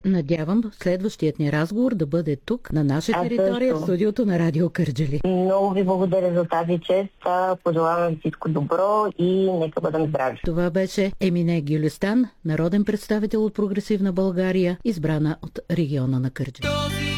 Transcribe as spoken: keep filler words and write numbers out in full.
надявам следващият ни разговор да бъде тук, на наша територия, в студиото на Радио Кърджали. Много ви благодаря за тази чест. Пожелавам всичко добро и нека бъдем здрави. Това беше Емине Гюлюстан, народен представител от Прогресивна България, избрана от региона на Кърджали.